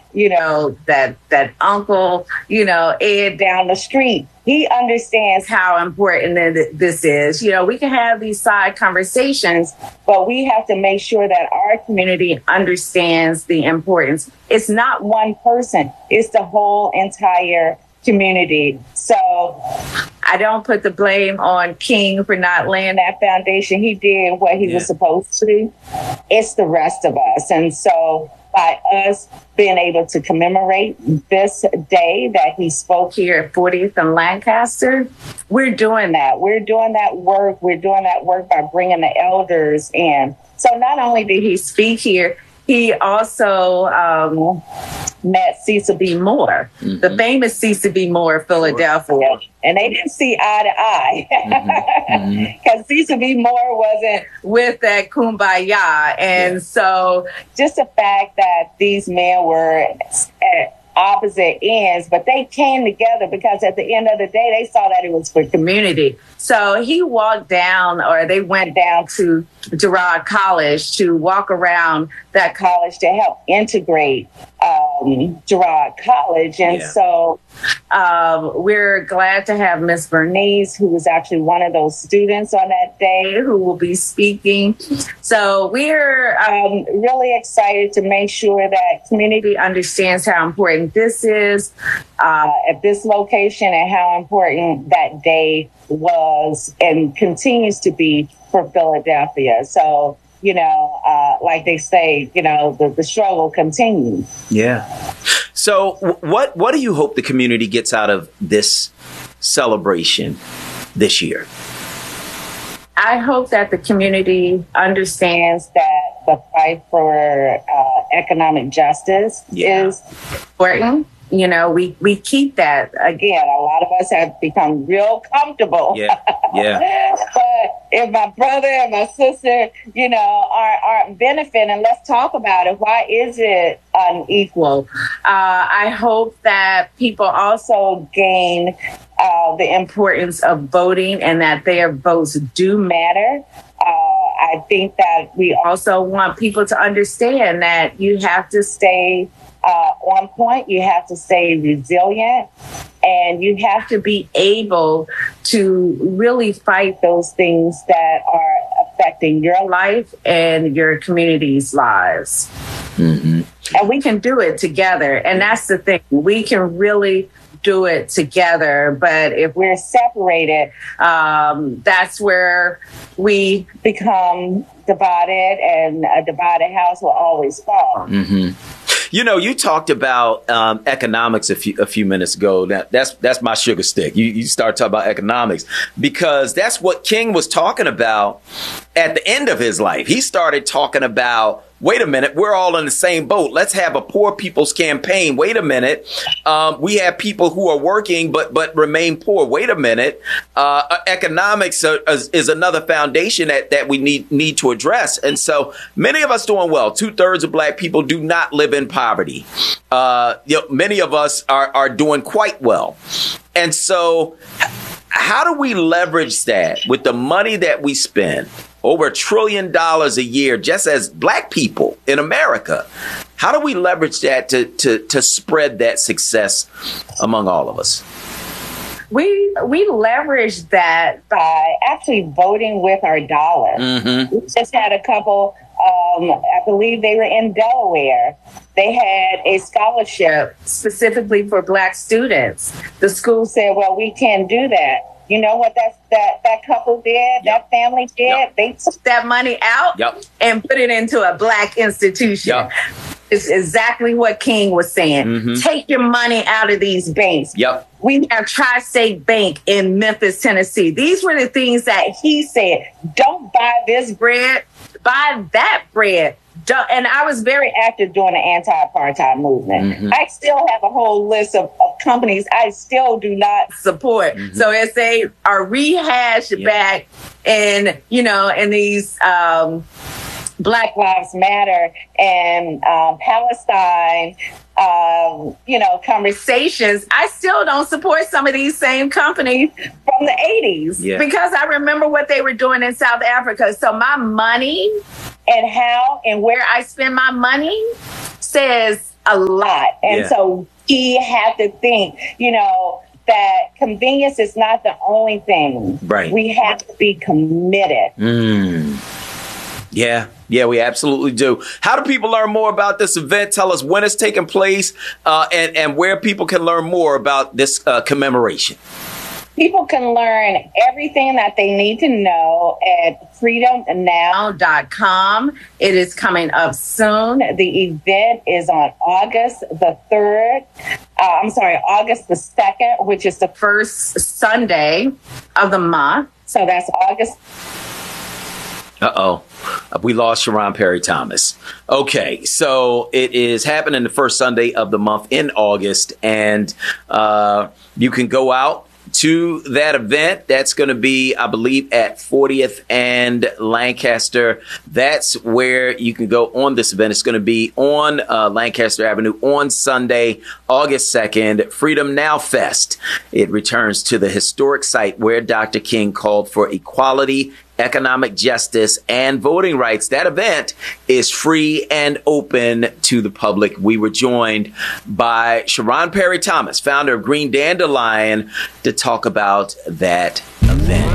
that uncle, Ed down the street. He understands how important this is. We can have these side conversations, but we have to make sure that our community understands the importance. It's not one person. It's the whole entire community. So I don't put the blame on King for not laying that foundation. He did what he was supposed to do. It's the rest of us. And so by us being able to commemorate this day that he spoke here at 40th and Lancaster, we're doing that. We're doing that work. We're doing that work by bringing the elders in. So not only did he speak here, he also met Cecil B. Moore, the famous Cecil B. Moore of Philadelphia. And they didn't see eye to eye because Cecil B. Moore wasn't with that kumbaya. And so just the fact that these men were at opposite ends, but they came together because at the end of the day, they saw that it was for community. So he walked down, or they went down to Girard College to walk around that college to help integrate Girard College. And so we're glad to have Miss Bernice, who was actually one of those students on that day, who will be speaking. So we're really excited to make sure that community understands how important this is at this location and how important that day was and continues to be for Philadelphia. So, like they say, the struggle continues. Yeah. So what do you hope the community gets out of this celebration this year? I hope that the community understands that the fight for economic justice is important. We keep that. Again, a lot of us have become real comfortable. But if my brother and my sister, aren't benefiting, let's talk about it. Why is it unequal? I hope that people also gain the importance of voting and that their votes do matter. I think that we also want people to understand that you have to stay on point, you have to stay resilient, and you have to be able to really fight those things that are affecting your life and your community's lives. And we can do it together. And that's the thing. We can really do it together. But if we're separated, that's where we become divided, and a divided house will always fall. You talked about economics a few minutes ago. That's my sugar stick. You start talking about economics because that's what King was talking about at the end of his life. He started talking about, wait a minute, we're all in the same boat. Let's have a poor people's campaign. Wait a minute. We have people who are working but remain poor. Wait a minute. Economics is another foundation that we need to address. And so many of us doing well. 2/3 of Black people do not live in poverty. Many of us are doing quite well. And so how do we leverage that with the money that we spend? Over $1 trillion a year, just as Black people in America. How do we leverage that to spread that success among all of us? We leverage that by actually voting with our dollar. We just had a couple, I believe they were in Delaware. They had a scholarship specifically for Black students. The school said, well, we can't do that. You know what that couple did, that family did? They took that money out and put it into a Black institution. It's exactly what King was saying. Take your money out of these banks. We have Tri-State Bank in Memphis, Tennessee. These were the things that he said. Don't buy this bread, buy that bread. And I was very active during the anti-apartheid movement. I still have a whole list of companies I still do not support. So as they are rehashed back in, in these Black Lives Matter and Palestine, conversations, I still don't support some of these same companies from the 80s because I remember what they were doing in South Africa. So my money and how and where I spend my money says a lot. And so we have to think, that convenience is not the only thing. Right. We have to be committed. Yeah, we absolutely do. How do people learn more about this event? Tell us when it's taking place and where people can learn more about this commemoration. People can learn everything that they need to know at freedomnow.com. It is coming up soon. The event is on August the 2nd, which is the first Sunday of the month. So that's August. We lost Sharon Perry Thomas. Okay, so it is happening the first Sunday of the month in August, and you can go out to that event. That's going to be, I believe, at 40th and Lancaster. That's where you can go on this event. It's going to be on Lancaster Avenue on Sunday, August 2nd, Freedom Now Fest. It returns to the historic site where Dr. King called for equality, economic justice, and voting rights. That event is free and open to the public. We were joined by Sharon Perry Thomas, founder of Green Dandelion, to talk about that event.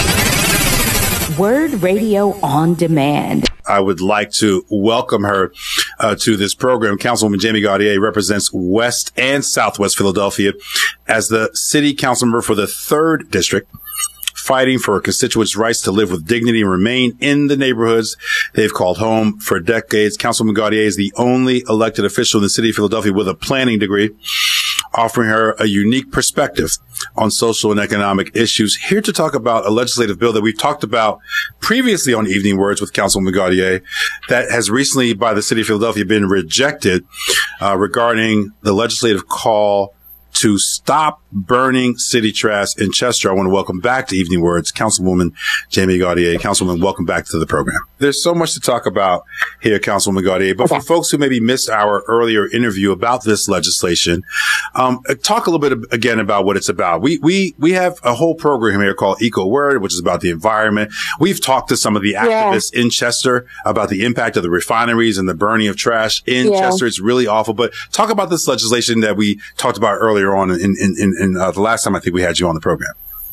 Word Radio on Demand. I would like to welcome her to this program. Councilwoman Jamie Gaudier represents West and Southwest Philadelphia as the city council member for the 3rd District, fighting for constituents' rights to live with dignity and remain in the neighborhoods they've called home for decades. Councilwoman Gaudier is the only elected official in the city of Philadelphia with a planning degree, offering her a unique perspective on social and economic issues. Here to talk about a legislative bill that we've talked about previously on Evening Words with Councilwoman Gaudier that has recently by the city of Philadelphia been rejected regarding the legislative call to stop burning city trash in Chester. I want to welcome back to Evening Words Councilwoman Jamie Gaudier. Councilwoman, welcome back to the program. There's so much to talk about here, Councilwoman Gaudier, but for folks who maybe missed our earlier interview about this legislation, talk a little bit again about what it's about. We have a whole program here called Eco Word, which is about the environment. We've talked to some of the activists in Chester about the impact of the refineries and the burning of trash in Chester. It's really awful, but talk about this legislation that we talked about earlier on in the last time I think we had you on the program.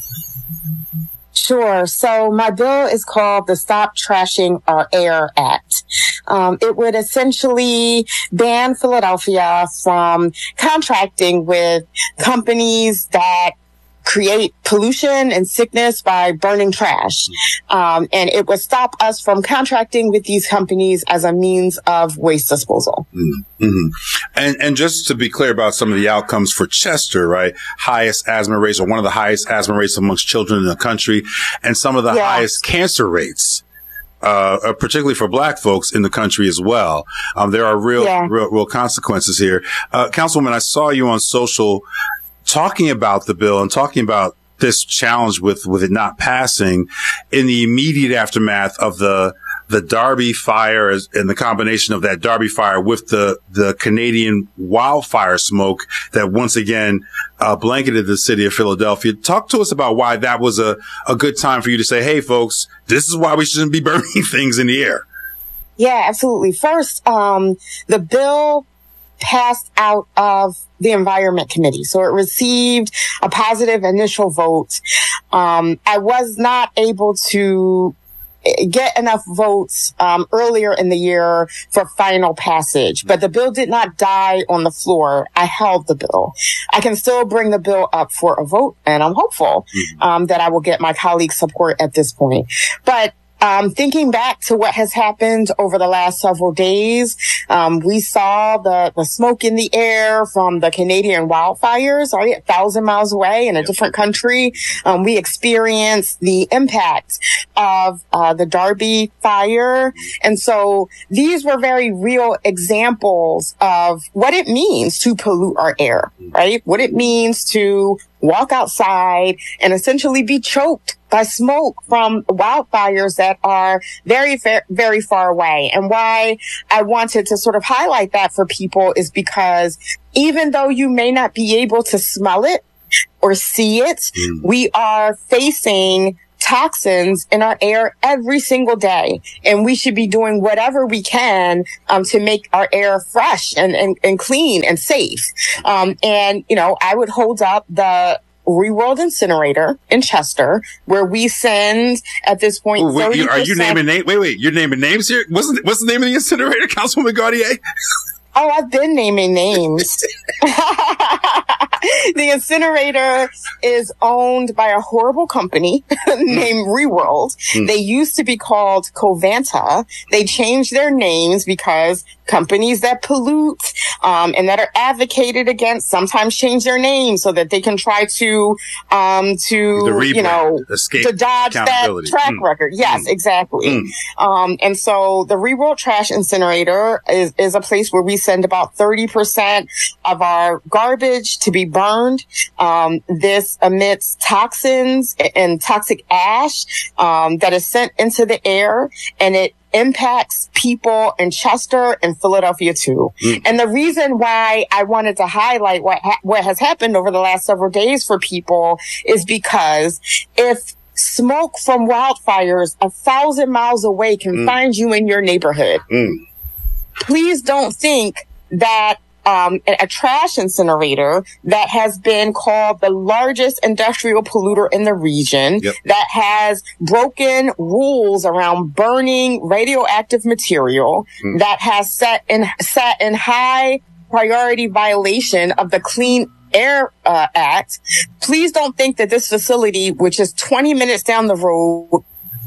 Sure. So my bill is called the Stop Trashing Our Air Act. It would essentially ban Philadelphia from contracting with companies that create pollution and sickness by burning trash. And it would stop us from contracting with these companies as a means of waste disposal. Mm-hmm. And just to be clear about some of the outcomes for Chester, right? Highest asthma rates, or one of the highest asthma rates amongst children in the country, and some of the highest cancer rates. Particularly for Black folks in the country as well. There are real consequences here. Councilwoman, I saw you on social talking about the bill and talking about this challenge with it not passing in the immediate aftermath of the Darby fire and the combination of that Darby fire with the Canadian wildfire smoke that once again blanketed the city of Philadelphia. Talk to us about why that was a good time for you to say, hey, folks, this is why we shouldn't be burning things in the air. Yeah, absolutely. First, the bill passed out of the Environment Committee. So it received a positive initial vote. I was not able to get enough votes earlier in the year for final passage, but the bill did not die on the floor. I held the bill. I can still bring the bill up for a vote, and I'm hopeful that I will get my colleagues' support at this point. But thinking back to what has happened over the last several days, we saw the smoke in the air from the Canadian wildfires, right, 1,000 miles away in a different country. We experienced the impact of the Darby fire. And so these were very real examples of what it means to pollute our air, right? What it means to walk outside and essentially be choked by smoke from wildfires that are very, very far away. And why I wanted to sort of highlight that for people is because even though you may not be able to smell it or see it, we are facing toxins in our air every single day. And we should be doing whatever we can to make our air fresh and clean and safe. And, you know, I would hold up the Reworld incinerator in Chester, where we send at this point. Wait, are you naming names? Wait, you're naming names here? What's the name of the incinerator, Councilwoman Gauthier? Oh, I've been naming names. The incinerator is owned by a horrible company named Reworld. They used to be called Covanta. They changed their names because companies that pollute and that are advocated against sometimes change their names so that they can try to you know, to dodge that track record. Yes, exactly. And so the Reworld Trash Incinerator is a place where we send about 30% of our garbage to be burned. This emits toxins and toxic ash that is sent into the air, and it impacts people in Chester and Philadelphia too. And the reason why I wanted to highlight what has happened over the last several days for people is because if smoke from wildfires 1,000 miles away can find you in your neighborhood, please don't think that a trash incinerator that has been called the largest industrial polluter in the region, that has broken rules around burning radioactive material, that has sat in high priority violation of the Clean Air Act. Please don't think that this facility, which is 20 minutes down the road,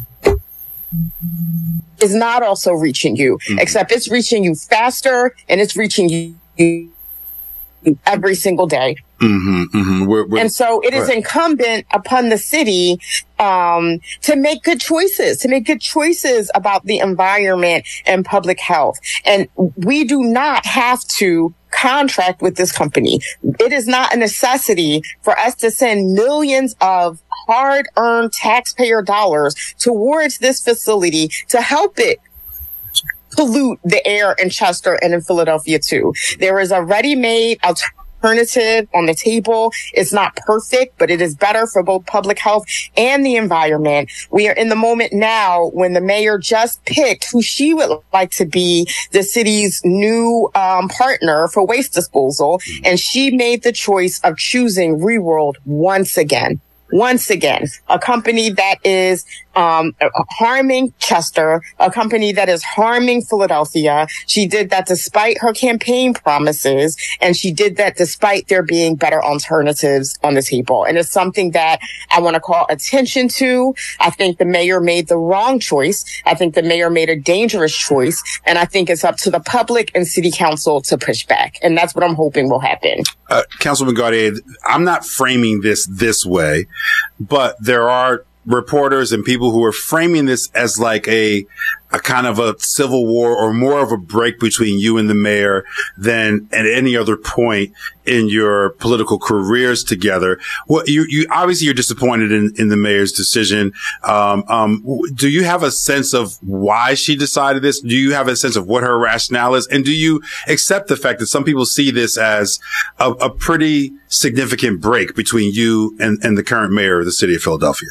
is not also reaching you, except it's reaching you faster and it's reaching you every single day. And so it is incumbent upon the city to make good choices about the environment and public health. And we do not have to contract with this company. It is not a necessity for us to send millions of hard-earned taxpayer dollars towards this facility to help it pollute the air in Chester and in Philadelphia too. There is a ready-made alternative on the table. It's not perfect, but it is better for both public health and the environment. We are in the moment now when the mayor just picked who she would like to be the city's new partner for waste disposal, and she made the choice of choosing Reworld once again. A company that is harming Chester, a company that is harming Philadelphia. She did that despite her campaign promises, and she did that despite there being better alternatives on the table. And it's something that I want to call attention to. I think the mayor made the wrong choice. I think the mayor made a dangerous choice, and I think it's up to the public and city council to push back. And that's what I'm hoping will happen. Councilman Gauthier, I'm not framing this way, but there are reporters and people who are framing this as like a kind of a civil war or more of a break between you and the mayor than at any other point in your political careers together. Well, you obviously you're disappointed in the mayor's decision. Do you have a sense of why she decided this? Do you have a sense of what her rationale is? And do you accept the fact that some people see this as a pretty significant break between you and the current mayor of the city of Philadelphia?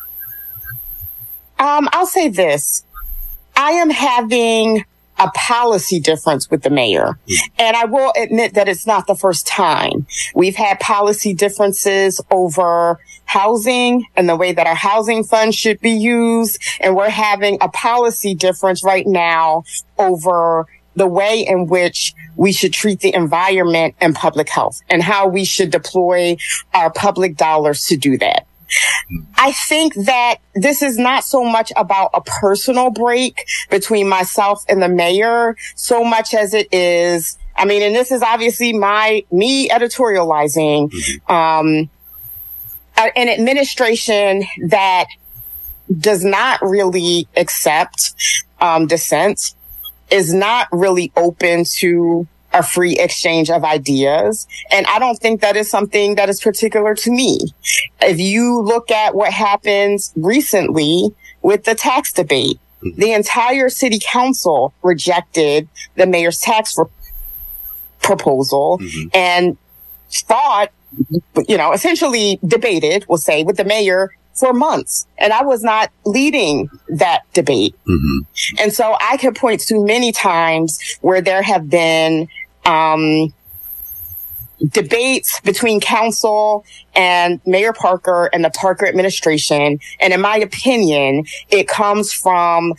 I'll say this. I am having a policy difference with the mayor. And I will admit that it's not the first time. We've had policy differences over housing and the way that our housing fund should be used. And we're having a policy difference right now over the way in which we should treat the environment and public health and how we should deploy our public dollars to do that. I think that this is not so much about a personal break between myself and the mayor, so much as it is, I mean, and this is obviously me editorializing, an administration that does not really accept, dissent, is not really open to a free exchange of ideas. And I don't think that is something that is particular to me. If you look at what happened recently with the tax debate, the entire city council rejected the mayor's tax proposal and thought, essentially debated, we'll say, with the mayor for months, and I was not leading that debate. Mm-hmm. And so I could point to many times where there have been debates between council and Mayor Parker and the Parker administration. And in my opinion, it comes from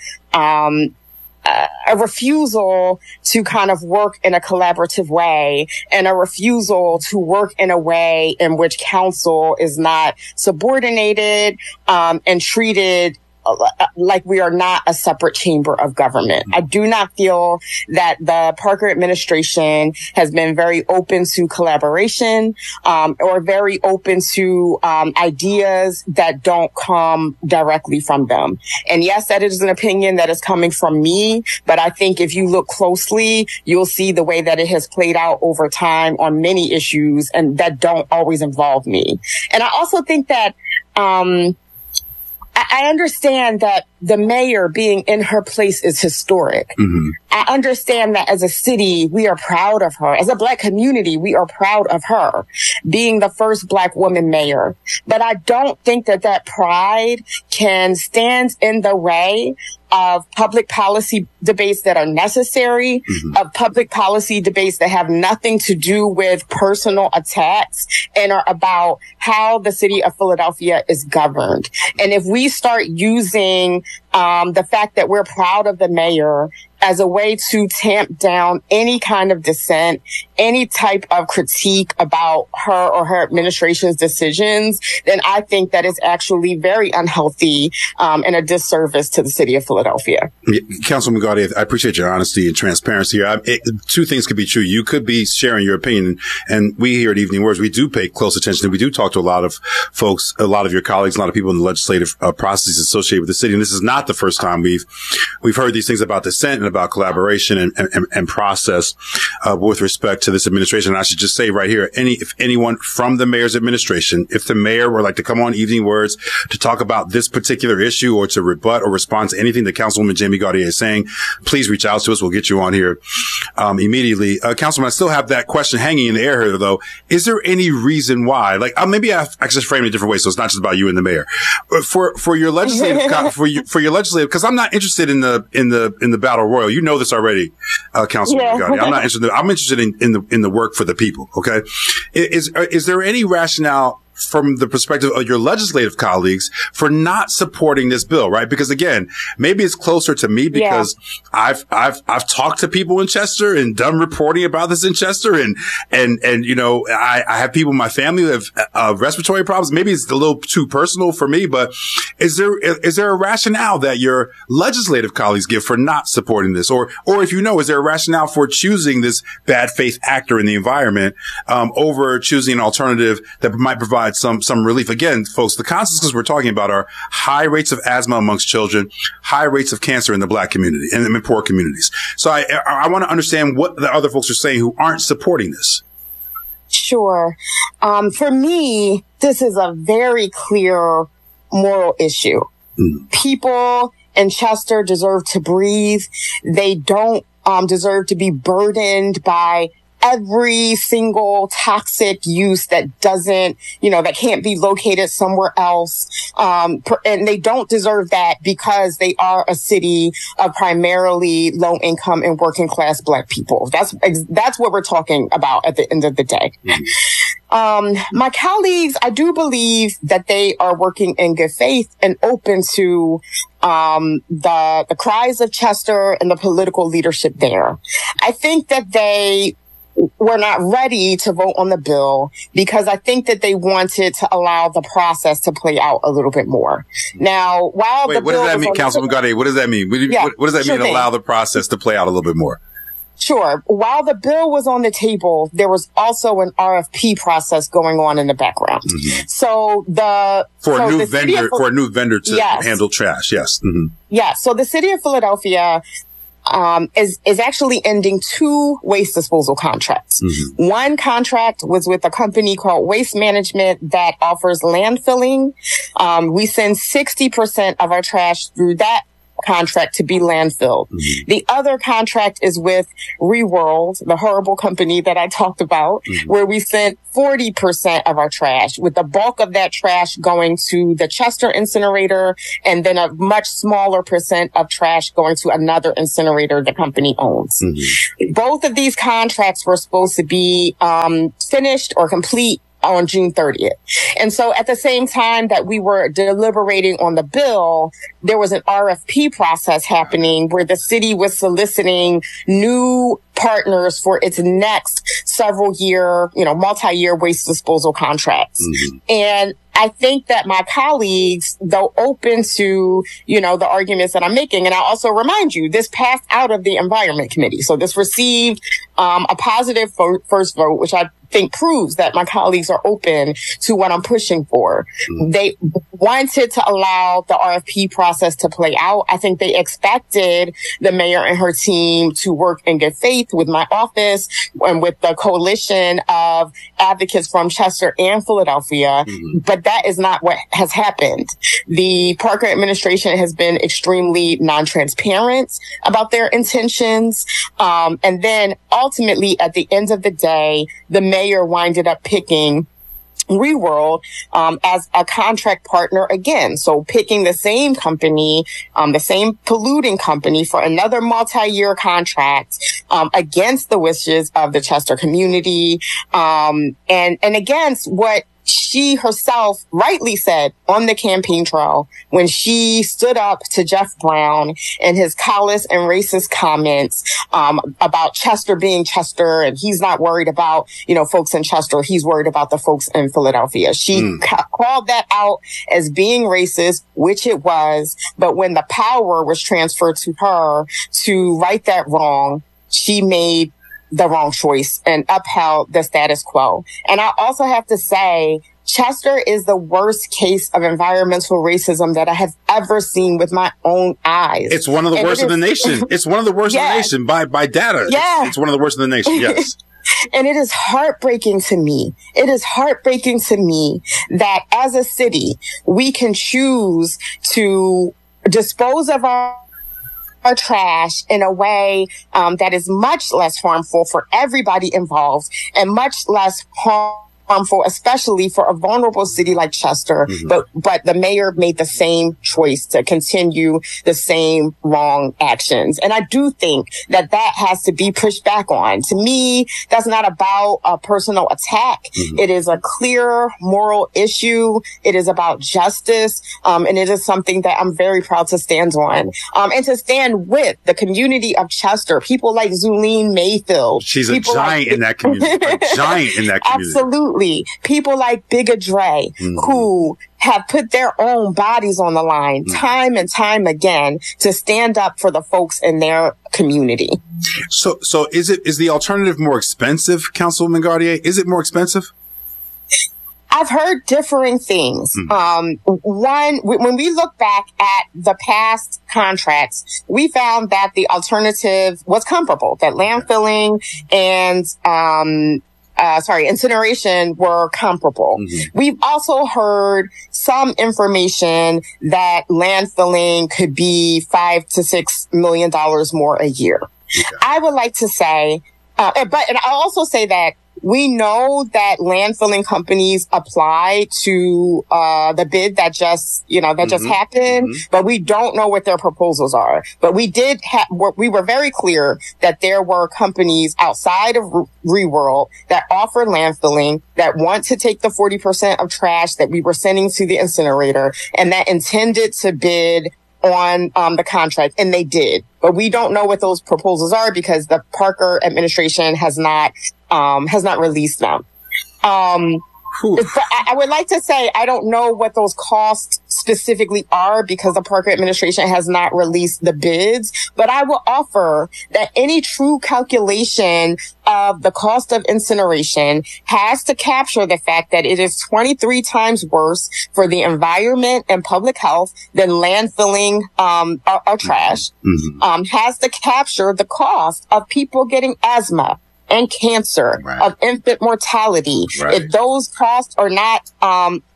a refusal to kind of work in a collaborative way, and a refusal to work in a way in which council is not subordinated and treated like we are not a separate chamber of government. I do not feel that the Parker administration has been very open to collaboration, or very open to ideas that don't come directly from them. And yes, that is an opinion that is coming from me, but I think if you look closely, you'll see the way that it has played out over time on many issues, and that don't always involve me. And I also think that I understand that the mayor being in her place is historic. Mm-hmm. I understand that as a city, we are proud of her. As a Black community, we are proud of her being the first Black woman mayor. But I don't think that that pride can stand in the way of public policy debates that are necessary, mm-hmm. of public policy debates that have nothing to do with personal attacks and are about how the city of Philadelphia is governed. And if we start using the fact that we're proud of the mayor as a way to tamp down any kind of dissent, any type of critique about her or her administration's decisions, then I think that is actually very unhealthy and a disservice to the city of Philadelphia. Councilwoman Gaudier, I appreciate your honesty and transparency here. Two things could be true. You could be sharing your opinion, and we here at Evening Words, we do pay close attention, and we do talk to a lot of folks, a lot of your colleagues, a lot of people in the legislative processes associated with the city. And this is not the first time we've heard these things about dissent and about collaboration and process with respect to this administration. And I should just say right here, if anyone from the mayor's administration, if the mayor would like to come on Evening Words to talk about this particular issue or to rebut or respond to anything that Councilwoman Jamie Gaudier is saying, please reach out to us. We'll get you on here immediately. Councilman, I still have that question hanging in the air here, though. Is there any reason why, like, maybe I just frame it a different way, so it's not just about you and the mayor. For your legislative, for your legislative, because I'm not interested in the battle royal. You know this already, Councilman Gaudier. I'm not interested. I'm interested in the work for the people. Okay, is there any rationale from the perspective of your legislative colleagues for not supporting this bill, right? Because again, maybe it's closer to me because I've talked to people in Chester and done reporting about this in Chester, and you know, I have people in my family who have respiratory problems. Maybe it's a little too personal for me, but is there a rationale that your legislative colleagues give for not supporting this, or if you know, is there a rationale for choosing this bad faith actor in the environment over choosing an alternative that might provide some relief? Again, folks, the consequences we're talking about are high rates of asthma amongst children, high rates of cancer in the Black community and in poor communities. So I want to understand what the other folks are saying who aren't supporting this. Sure. For me, this is a very clear moral issue. Mm. People in Chester deserve to breathe. They don't deserve to be burdened by every single toxic use that doesn't, that can't be located somewhere else. And they don't deserve that because they are a city of primarily low income and working class Black people. That's what we're talking about at the end of the day. Mm-hmm. My colleagues, I do believe that they are working in good faith and open to the cries of Chester and the political leadership there. I think that they were not ready to vote on the bill because I think that they wanted to allow the process to play out a little bit more. Now, while what does that mean, Councilman Gaudier? What does that mean? What does that mean, allow the process to play out a little bit more? Sure. While the bill was on the table, there was also an RFP process going on in the background. Mm-hmm. So for a new vendor to handle trash. Yes. Mm-hmm. Yeah. So the city of Philadelphia is actually ending 2 waste disposal contracts. Mm-hmm. One contract was with a company called Waste Management that offers landfilling. We send 60% of our trash through that contract to be landfilled. The other contract is with Reworld, the horrible company that I talked about, where we sent 40% of our trash, with the bulk of that trash going to the Chester incinerator, and then a much smaller percent of trash going to another incinerator the company owns. Both of these contracts were supposed to be finished or complete on June 30th. And so at the same time that we were deliberating on the bill, there was an RFP process happening where the city was soliciting new partners for its next several year, multi-year waste disposal contracts. And I think that my colleagues, though open to, the arguments that I'm making, and I also remind you, this passed out of the Environment Committee. So this received a positive first vote, which I think proves that my colleagues are open to what I'm pushing for. They wanted to allow the RFP process to play out. I think they expected the mayor and her team to work in good faith with my office and with the coalition of advocates from Chester and Philadelphia. But that is not what has happened. The Parker administration has been extremely non-transparent about their intentions. And then ultimately, at the end of the day, the mayor winded up picking Reworld as a contract partner again. So picking the same company, the same polluting company for another multi-year contract against the wishes of the Chester community, and against what she herself rightly said on the campaign trail when she stood up to Jeff Brown and his callous and racist comments about Chester being Chester, and he's not worried about, folks in Chester. He's worried about the folks in Philadelphia. She called that out as being racist, which it was. But when the power was transferred to her to right that wrong, she made the wrong choice and upheld the status quo. And I also have to say, Chester is the worst case of environmental racism that I have ever seen with my own eyes. It's one of the worst in the nation. It's one of the worst in the nation by data. Yeah. It's one of the worst in the nation. Yes. And it is heartbreaking to me. It is heartbreaking to me that as a city, we can choose to dispose of our trash in a way that is much less harmful for everybody involved and much less harmful, especially for a vulnerable city like Chester. But the mayor made the same choice to continue the same wrong actions. And I do think that has to be pushed back on. To me, that's not about a personal attack. It is a clear moral issue. It is about justice. And it is something that I'm very proud to stand on. And to stand with the community of Chester, people like Zuline Mayfield. She's a giant in that community. A giant in that community. Absolutely. People like Big Dre, who have put their own bodies on the line time and time again to stand up for the folks in their community. So is the alternative more expensive, Councilwoman Gauthier? Is it more expensive? I've heard differing things. One, when we look back at the past contracts, we found that the alternative was comparable, that landfilling and incineration were comparable. We've also heard some information that landfilling could be $5 to $6 million more a year. I would like to say, and I'll also say that we know that landfilling companies apply to the bid that just happened, but we don't know what their proposals are. But we were very clear that there were companies outside of Reworld that offer landfilling, that want to take the 40% of trash that we were sending to the incinerator, and that intended to bid on the contract, and they did. But we don't know what those proposals are because the Parker administration has not released them. But I would like to say I don't know what those costs specifically are because the Parker administration has not released the bids. But I will offer that any true calculation of the cost of incineration has to capture the fact that it is 23 times worse for the environment and public health than landfilling our trash. Has to capture the cost of people getting asthma and cancer, of infant mortality. If those costs are not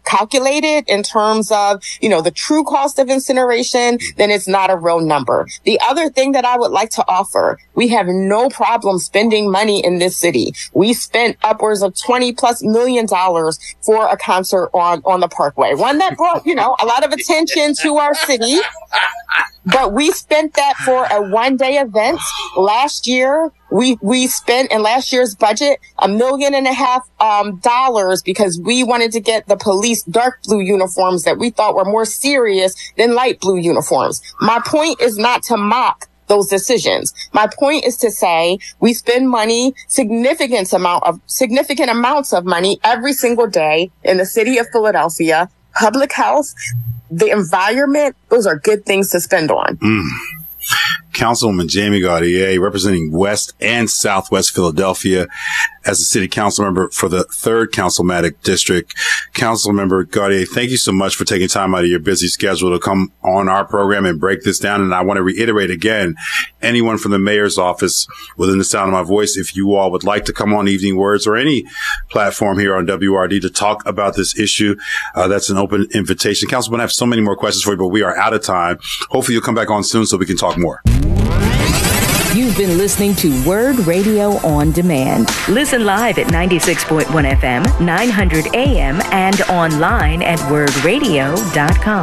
calculated in terms of, the true cost of incineration, then it's not a real number. The other thing that I would like to offer, we have no problem spending money in this city. We spent upwards of $20+ million for a concert on the Parkway, one that brought, a lot of attention to our city. But we spent that for a one-day event. Last year, we spent in last year's budget $1.5 million because we wanted to get the police dark blue uniforms that we thought were more serious than light blue uniforms. My point is not to mock those decisions. My point is to say we spend money, significant amounts of money every single day in the city of Philadelphia. Public health, the environment, those are good things to spend on. Councilwoman Jamie Gauthier, representing West and Southwest Philadelphia as a city council member for the 3rd Councilmatic District. Councilmember Gauthier, thank you so much for taking time out of your busy schedule to come on our program and break this down. And I want to reiterate again, anyone from the mayor's office within the sound of my voice, if you all would like to come on Evening Words or any platform here on WRD to talk about this issue, that's an open invitation. Councilman, I have so many more questions for you, but we are out of time. Hopefully you'll come back on soon so we can talk more. You've been listening to Word Radio on Demand. Listen live at 96.1 FM, 900 AM, and online at wordradio.com.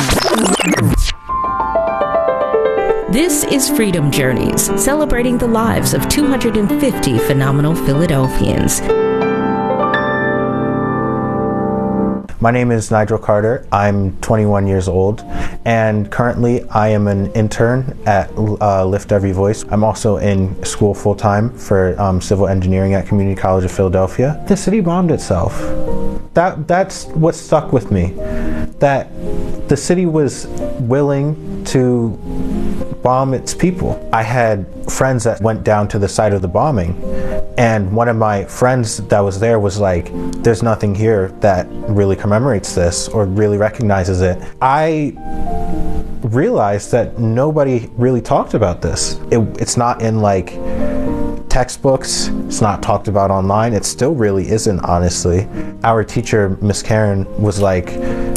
This is Freedom Journeys, celebrating the lives of 250 phenomenal Philadelphians. My name is Nigel Carter. I'm 21 years old, and currently I am an intern at Lift Every Voice. I'm also in school full-time for civil engineering at Community College of Philadelphia. The city bombed itself. That's what stuck with me, that the city was willing to bomb its people. I had friends that went down to the site of the bombing, and one of my friends that was there was like, there's nothing here that really commemorates this or really recognizes it. I realized that nobody really talked about this. It's not in like textbooks, it's not talked about online. It still really isn't, honestly. Our teacher, Miss Karen, was like,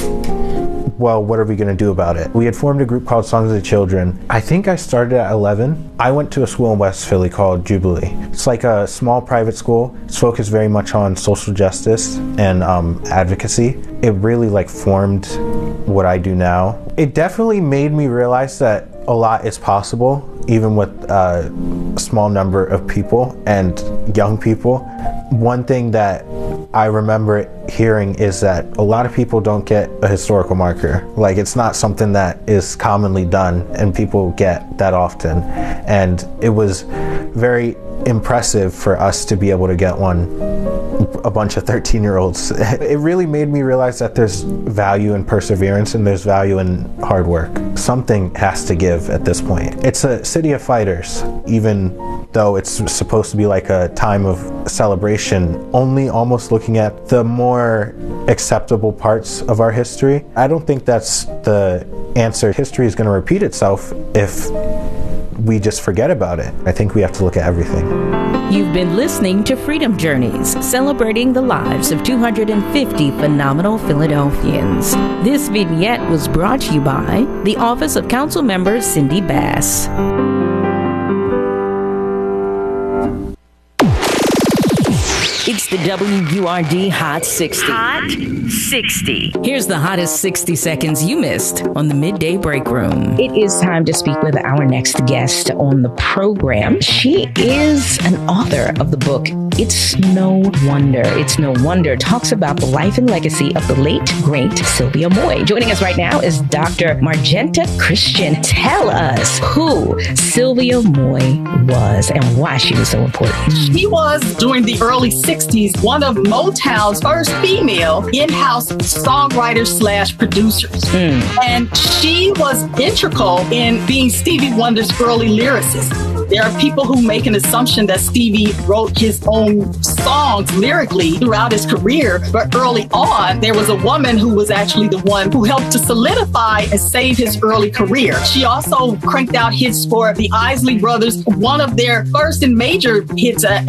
well, what are we going to do about it? We had formed a group called Songs of the Children. I think I started at 11. I went to a school in West Philly called Jubilee. It's like a small private school. It's focused very much on social justice and advocacy. It really like formed what I do now. It definitely made me realize that a lot is possible, even with a small number of people and young people. One thing that I remember hearing is that a lot of people don't get a historical marker. Like, it's not something that is commonly done and people get that often. And it was very impressive for us to be able to get one, a bunch of 13-year-olds. It really made me realize that there's value in perseverance and there's value in hard work. Something has to give at this point. It's a city of fighters, even though it's supposed to be like a time of celebration, only almost looking at the more acceptable parts of our history. I don't think that's the answer. History is going to repeat itself if we just forget about it. I think we have to look at everything. You've been listening to Freedom Journeys, celebrating the lives of 250 phenomenal Philadelphians. This vignette was brought to you by the Office of Council Member Cindy Bass. It's the WURD Hot 60. Hot 60. Here's the hottest 60 seconds you missed on the Midday Break Room. It is time to speak with our next guest on the program. She is an author of the book It's No Wonder. It's No Wonder talks about the life and legacy of the late, great Sylvia Moy. Joining us right now is Dr. Margenta Christian. Tell us who Sylvia Moy was and why she was so important. She was, during the early 60s, one of Motown's first female in-house songwriters/producers. And she was integral in being Stevie Wonder's early lyricist. There are people who make an assumption that Stevie wrote his own songs lyrically throughout his career, but early on, there was a woman who was actually the one who helped to solidify and save his early career. She also cranked out hits for the Isley Brothers, one of their first and major hits